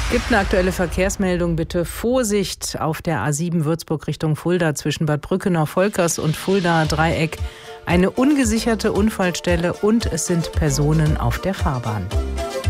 Gibt eine aktuelle Verkehrsmeldung, bitte Vorsicht auf der A7 Würzburg Richtung Fulda zwischen Bad Brückenau-Volkers und Fulda-Dreieck. Eine ungesicherte Unfallstelle und es sind Personen auf der Fahrbahn.